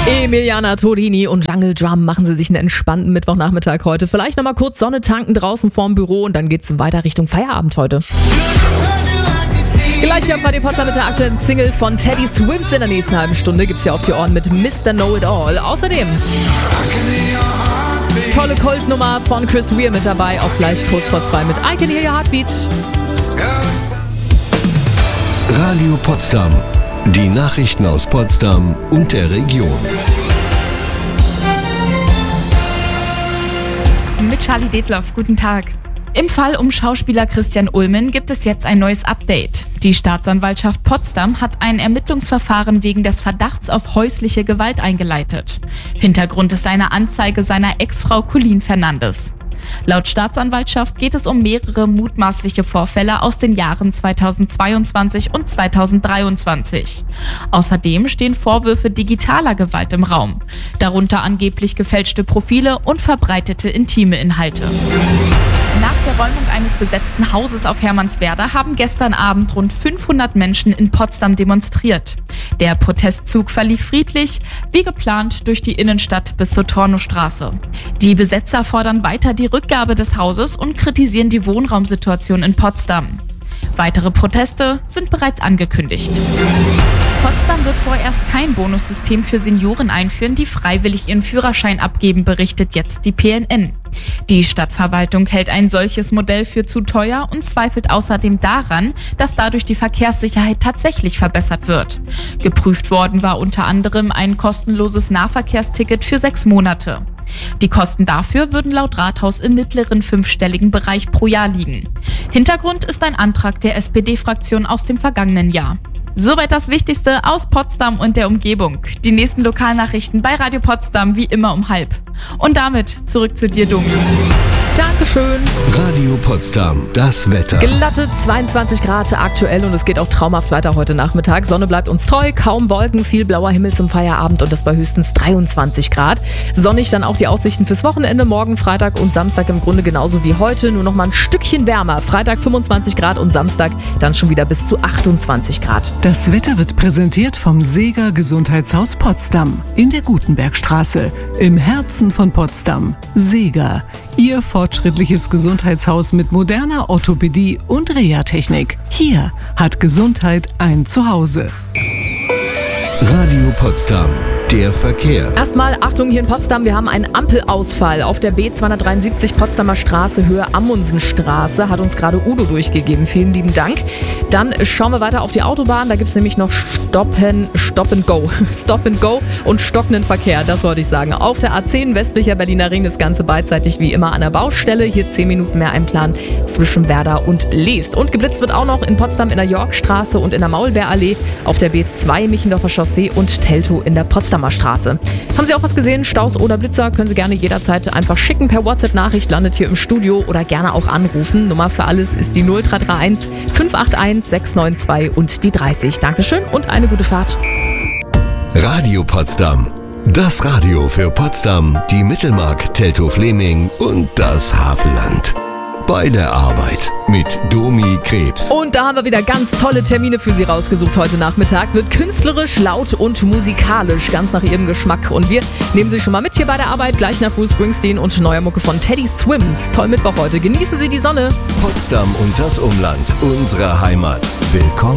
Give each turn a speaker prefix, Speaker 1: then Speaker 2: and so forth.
Speaker 1: Emiliana Torini und Jungle Drum machen sie sich einen entspannten Mittwochnachmittag heute. Vielleicht nochmal kurz Sonne tanken draußen vorm Büro und dann geht's weiter Richtung Feierabend heute. Gleich hier auf Radio Potsdam mit der aktuellen Single von Teddy Swims in der nächsten halben Stunde gibt's hier auf die Ohren mit Mr. Know-It-All. Außerdem tolle Cold-Nummer von Chris Rea mit dabei, auch gleich kurz vor 2 mit I Can Hear Your Heartbeat.
Speaker 2: Radio Potsdam. Die Nachrichten aus Potsdam und der Region.
Speaker 3: Mit Charlie Detloff, guten Tag. Im Fall um Schauspieler Christian Ulmen gibt es jetzt ein neues Update. Die Staatsanwaltschaft Potsdam hat ein Ermittlungsverfahren wegen des Verdachts auf häusliche Gewalt eingeleitet. Hintergrund ist eine Anzeige seiner Ex-Frau Colleen Fernandes. Laut Staatsanwaltschaft geht es um mehrere mutmaßliche Vorfälle aus den Jahren 2022 und 2023. Außerdem stehen Vorwürfe digitaler Gewalt im Raum, darunter angeblich gefälschte Profile und verbreitete intime Inhalte. Nach der Räumung eines besetzten Hauses auf Hermannswerder haben gestern Abend rund 500 Menschen in Potsdam demonstriert. Der Protestzug verlief friedlich, wie geplant, durch die Innenstadt bis zur Tornowstraße. Die Besetzer fordern weiter die Rückgabe des Hauses und kritisieren die Wohnraumsituation in Potsdam. Weitere Proteste sind bereits angekündigt. Potsdam wird vorerst kein Bonussystem für Senioren einführen, die freiwillig ihren Führerschein abgeben, berichtet jetzt die PNN. Die Stadtverwaltung hält ein solches Modell für zu teuer und zweifelt außerdem daran, dass dadurch die Verkehrssicherheit tatsächlich verbessert wird. Geprüft worden war unter anderem ein kostenloses Nahverkehrsticket für 6 Monate. Die Kosten dafür würden laut Rathaus im mittleren 5-stelligen Bereich pro Jahr liegen. Hintergrund ist ein Antrag der SPD-Fraktion aus dem vergangenen Jahr. Soweit das Wichtigste aus Potsdam und der Umgebung. Die nächsten Lokalnachrichten bei Radio Potsdam wie immer um 12:30. Und damit zurück zu dir, Domi.
Speaker 1: Dankeschön.
Speaker 2: Radio Potsdam, das Wetter.
Speaker 1: Glatte 22 Grad aktuell und es geht auch traumhaft weiter heute Nachmittag. Sonne bleibt uns treu, kaum Wolken, viel blauer Himmel zum Feierabend und das bei höchstens 23 Grad. Sonnig dann auch die Aussichten fürs Wochenende, morgen Freitag und Samstag im Grunde genauso wie heute, nur noch mal ein Stückchen wärmer. Freitag 25 Grad und Samstag dann schon wieder bis zu 28 Grad.
Speaker 4: Das Wetter wird präsentiert vom Seeger Gesundheitshaus Potsdam in der Gutenbergstraße, im Herzen von Potsdam. Seeger, Ihr fortschrittliches Gesundheitshaus mit moderner Orthopädie und Reha-Technik. Hier hat Gesundheit ein Zuhause.
Speaker 2: Radio Potsdam, der Verkehr.
Speaker 1: Erstmal Achtung hier in Potsdam, wir haben einen Ampelausfall auf der B273 Potsdamer Straße, Höhe Amundsenstraße, hat uns gerade Udo durchgegeben, vielen lieben Dank. Dann schauen wir weiter auf die Autobahn, da gibt es nämlich noch Stop and Go und stockenden Verkehr, das wollte ich sagen. Auf der A10 westlicher Berliner Ring, das Ganze beidseitig wie immer an der Baustelle, hier 10 Minuten mehr einplanen zwischen Werder und Leest. Und geblitzt wird auch noch in Potsdam in der Yorkstraße und in der Maulbeerallee, auf der B2 Michendorfer Chaussee und Teltow in der Potsdamer Straße. Haben Sie auch was gesehen? Staus oder Blitzer? Können Sie gerne jederzeit einfach schicken per WhatsApp-Nachricht, landet hier im Studio oder gerne auch anrufen. Nummer für alles ist die 0331 581 692 und die 30. Dankeschön und eine gute Fahrt.
Speaker 2: Radio Potsdam, das Radio für Potsdam, die Mittelmark, Teltow-Fleming und das Havelland. Bei der Arbeit mit Domi Krebs.
Speaker 1: Und da haben wir wieder ganz tolle Termine für Sie rausgesucht heute Nachmittag. Wird künstlerisch, laut und musikalisch, ganz nach Ihrem Geschmack. Und wir nehmen Sie schon mal mit hier bei der Arbeit, gleich nach Bruce Springsteen und neuer Mucke von Teddy Swims. Toll Mittwoch heute, genießen Sie die Sonne.
Speaker 2: Potsdam und das Umland, unsere Heimat. Willkommen.